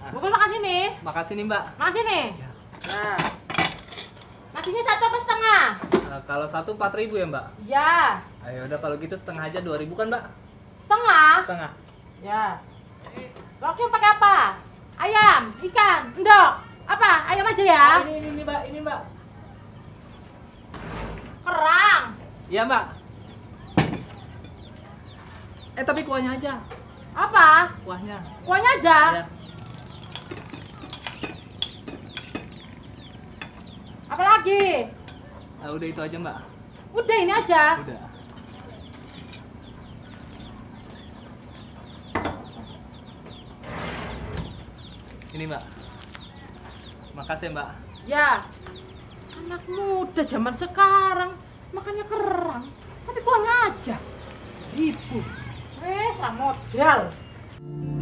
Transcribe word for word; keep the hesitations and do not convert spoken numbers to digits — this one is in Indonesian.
Bukul makan sini. Makasih nih Mbak. Makan sini. Ya. Nah. Nasinya satu apa setengah? Nah, kalau satu empat ribu ya Mbak? Ya. Ayo udah kalau gitu setengah aja dua ribu kan Mbak? Setengah? Setengah. Ya. Lauknya pakai apa? Ayam, ikan, endok. Apa? Ayam aja ya? Oh, ini, ini, ini Mbak, ini Mbak. Kerang. Iya Mbak. Eh tapi kuahnya aja. Apa? Kuahnya. Kuahnya aja. Ya. Apa lagi? Nah, udah itu aja Mbak. Udah ini aja. Udah. Ini Mbak. Makasih Mbak. Ya. Anak muda zaman sekarang makannya kerang, tapi kuahnya aja. Ibu. Wes, modal.